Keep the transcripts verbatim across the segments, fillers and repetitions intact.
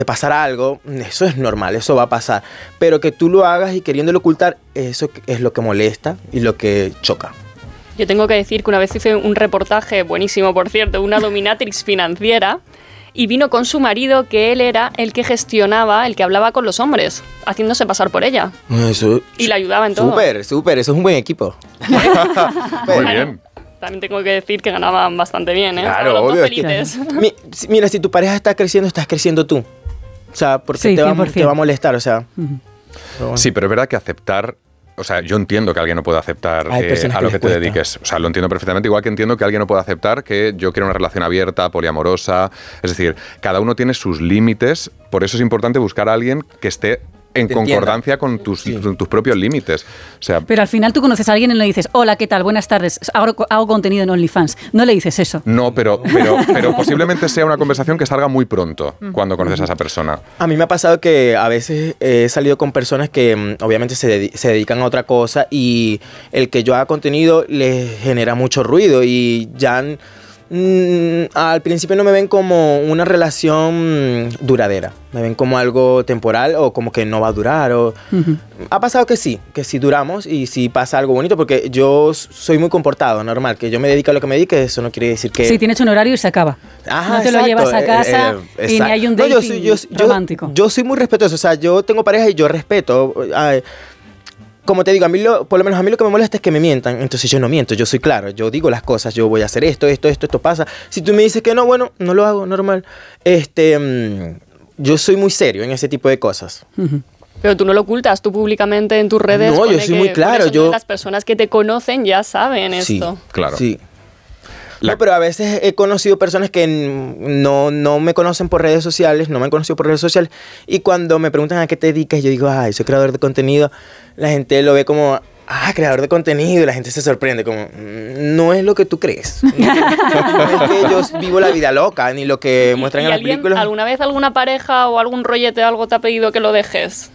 pasar algo, eso es normal, eso va a pasar. Pero que tú lo hagas y queriéndolo ocultar, eso es lo que molesta y lo que choca. Yo tengo que decir que una vez hice un reportaje, buenísimo por cierto, una dominatrix financiera, y vino con su marido, que él era el que gestionaba, el que hablaba con los hombres, haciéndose pasar por ella. Eso, y le ayudaba en todo. Súper, súper, eso es un buen equipo. Muy bien. También tengo que decir que ganaban bastante bien, ¿eh? Claro, obvio. Es que, mi, mira, si tu pareja está creciendo, estás creciendo tú. O sea, porque sí, te, va, te va a molestar, o sea. Uh-huh. Pero bueno. Sí, pero es verdad que aceptar... O sea, yo entiendo que alguien no pueda aceptar eh, a lo que, que te cuesta. dediques. O sea, lo entiendo perfectamente. Igual que entiendo que alguien no pueda aceptar que yo quiero una relación abierta, poliamorosa. Es decir, cada uno tiene sus límites. Por eso es importante buscar a alguien que esté en te concordancia entienda. con tus, sí. tus propios límites. O sea, pero al final tú conoces a alguien y le dices, hola, ¿qué tal? Buenas tardes, hago, hago contenido en OnlyFans. No le dices eso. No, pero, pero, pero posiblemente sea una conversación que salga muy pronto cuando conoces a esa persona. A mí me ha pasado que a veces he salido con personas que obviamente se, dedi- se dedican a otra cosa y el que yo haga contenido les genera mucho ruido y ya... Mm, al principio no me ven como una relación duradera, me ven como algo temporal o como que no va a durar. O... Uh-huh. Ha pasado que sí, que sí duramos y sí pasa algo bonito porque yo soy muy comportado, normal, que yo me dedico a lo que me dedique, eso no quiere decir que... Sí, tienes un horario y se acaba. Ajá, no te exacto. lo llevas a casa eh, eh, y ni hay un dating no, yo soy, yo, romántico. Yo, yo soy muy respetuoso, o sea, yo tengo pareja y yo respeto... Ay, como te digo, a mí lo, por lo menos a mí lo que me molesta es que me mientan. Entonces yo no miento, yo soy claro, yo digo las cosas, yo voy a hacer esto, esto, esto, esto pasa. Si tú me dices que no, bueno, no lo hago, normal. Este, mmm, yo soy muy serio en ese tipo de cosas. Uh-huh. Pero tú no lo ocultas, tú públicamente en tus redes. No, yo soy muy claro. Yo... Las personas que te conocen ya saben sí, esto. Claro. Sí. La... No, pero a veces he conocido personas que no, no me conocen por redes sociales, no me han conocido por redes sociales, y cuando me preguntan a qué te dedicas, yo digo, ay, soy creador de contenido, la gente lo ve como, ah, creador de contenido, y la gente se sorprende, como, no es lo que tú crees. No, no es que yo vivo la vida loca, ni lo que muestran en las películas. ¿Alguna vez alguna pareja o algún rollete o algo te ha pedido que lo dejes?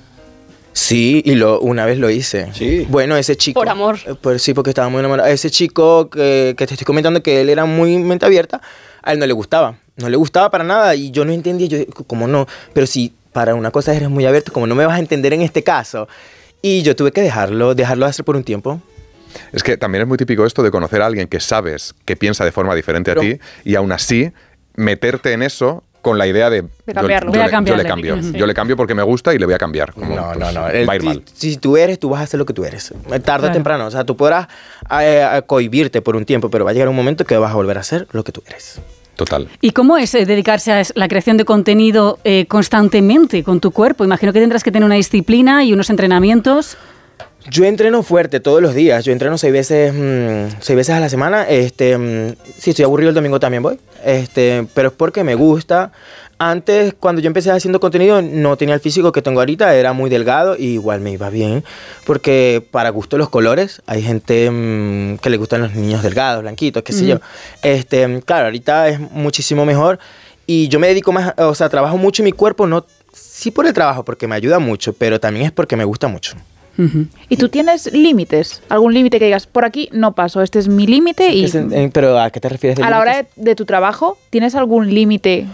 Sí, y lo, una vez lo hice. Sí. Bueno, ese chico... Por amor. Pues sí, porque estaba muy enamorado. Ese chico que, que te estoy comentando que él era muy mente abierta, a él no le gustaba. No le gustaba para nada y yo no entendía. Yo, ¿cómo no? Pero si para una cosa eres muy abierto, como no me vas a entender en este caso. Y yo tuve que dejarlo, dejarlo hacer por un tiempo. Es que también es muy típico esto de conocer a alguien que sabes que piensa de forma diferente Pero, a ti y aún así meterte en eso... con la idea de, de cambiarlo. Yo, yo, le, yo le cambio, sí. yo le cambio porque me gusta y le voy a cambiar. Como, no, pues, no, no. El, va a ir si, mal. Si tú eres, tú vas a hacer lo que tú eres. Tarde claro. o temprano. O sea, tú podrás eh, cohibirte por un tiempo, pero va a llegar un momento que vas a volver a hacer lo que tú eres. Total. ¿Y cómo es eh, dedicarse a la creación de contenido eh, constantemente con tu cuerpo? Imagino que tendrás que tener una disciplina y unos entrenamientos. Yo entreno fuerte todos los días. Yo entreno seis veces, mmm, seis veces a la semana. Este, mmm, si estoy aburrido el domingo también voy. Este, pero es porque me gusta. Antes, cuando yo empecé haciendo contenido, no tenía el físico que tengo ahorita, era muy delgado y igual me iba bien, porque para gusto los colores, hay gente mmm, que le gustan los niños delgados, blanquitos, qué sé mm. yo. Este, claro, ahorita es muchísimo mejor y yo me dedico más, o sea, trabajo mucho en mi cuerpo, no, sí por el trabajo, porque me ayuda mucho, pero también es porque me gusta mucho. Uh-huh. ¿Y tú tienes límites? ¿Algún límite que digas, por aquí no paso, este es mi límite? Y... ¿Pero a qué te refieres? De a límites? La hora de, de tu trabajo, ¿tienes algún límite?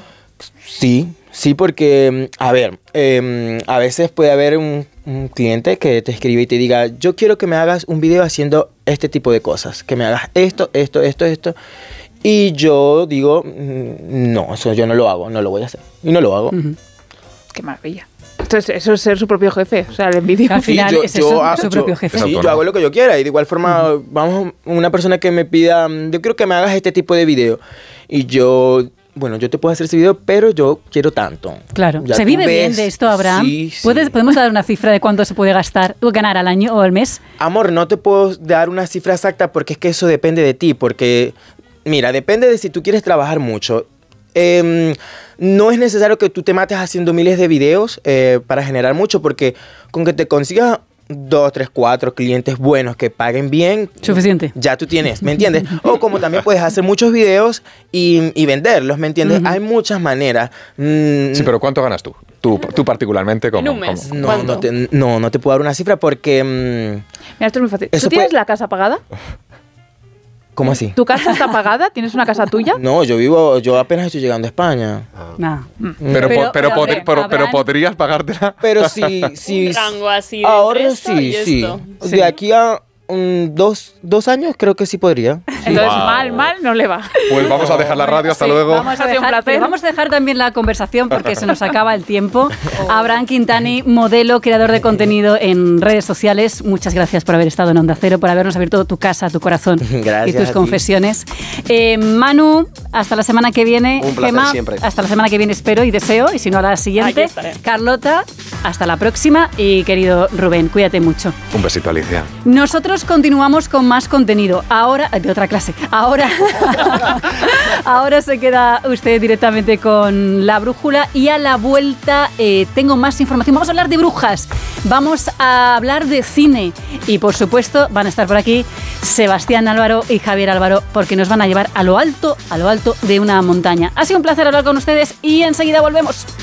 Sí, sí, porque, a ver, eh, a veces puede haber un, un cliente que te escribe y te diga, yo quiero que me hagas un video haciendo este tipo de cosas, que me hagas esto, esto, esto, esto. Y yo digo, no, eso yo no lo hago, no lo voy a hacer. Y no lo hago. Uh-huh. Qué maravilla. Entonces, eso es ser su propio jefe, o sea, el envidio. Al final sí, yo, es yo, eso, ah, su propio jefe. Sí, yo hago lo que yo quiera y de igual forma, uh-huh. vamos, una persona que me pida, yo quiero que me hagas este tipo de video. Y yo... Bueno, yo te puedo hacer ese video, pero yo quiero tanto. Claro. Ya ¿Se vive ves, bien de esto, Abraham? Sí, sí. ¿Puedes, ¿Podemos dar una cifra de cuánto se puede gastar o ganar al año o al mes? Amor, no te puedo dar una cifra exacta porque es que eso depende de ti. Porque, mira, depende de si tú quieres trabajar mucho. Eh, no es necesario que tú te mates haciendo miles de videos eh, para generar mucho, porque con que te consigas dos, tres, cuatro clientes buenos que paguen bien, suficiente. Ya tú tienes, ¿me entiendes? O como también puedes hacer muchos videos y, y venderlos, ¿me entiendes? Uh-huh. Hay muchas maneras. Mm. Sí, pero ¿cuánto ganas tú? Tú, tú particularmente, ¿cómo? En un mes. ¿cómo? No, no te, no, no te puedo dar una cifra porque... Mm, Mira, esto es muy fácil. ¿Tú tienes puede... la casa pagada? ¿Cómo así? ¿Tu casa está pagada? ¿Tienes una casa tuya? No, yo vivo, yo apenas estoy llegando a España. No. Pero, pero, pero, pero, podri- pero, pero podrías pagártela. Pero si, si Un rango así de ahora ingreso sí, y sí. esto. De Sí. aquí a um, dos, dos años creo que sí podría. Entonces, Wow. mal, mal no le va. Pues vamos a dejar la radio, hasta Sí, luego. Vamos a, Ha sido un dejar, placer. pero vamos a dejar también la conversación porque se nos acaba el tiempo. Abraham Quintani, modelo, creador de contenido en redes sociales. Muchas gracias por haber estado en Onda Cero, por habernos abierto tu casa, tu corazón Gracias y tus a ti. confesiones. Eh, Manu, hasta la semana que viene. Un placer Gemma, siempre. hasta la semana que viene espero y deseo, y si no a la siguiente. Aquí estaré. Carlota, hasta la próxima. Y querido Rubén, cuídate mucho. Un besito, Alicia. Nosotros continuamos con más contenido. Ahora, de otra clase. Ahora, ahora se queda usted directamente con La Brújula y a la vuelta eh, tengo más información. Vamos a hablar de brujas, vamos a hablar de cine y por supuesto van a estar por aquí Sebastián Álvaro y Javier Álvaro porque nos van a llevar a lo alto, a lo alto de una montaña. Ha sido un placer hablar con ustedes y enseguida volvemos.